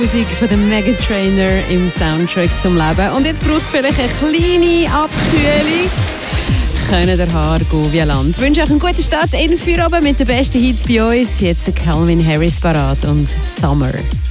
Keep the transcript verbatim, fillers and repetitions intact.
Musik von dem Meghan Trainor im Soundtrack zum Leben. Und jetzt braucht es vielleicht eine kleine Abkühlung. Können der Haar gehen wie Land. Ich wünsche euch einen guten Start in Feierabend mit den besten Hits bei uns. Jetzt Calvin Harris parat und Summer.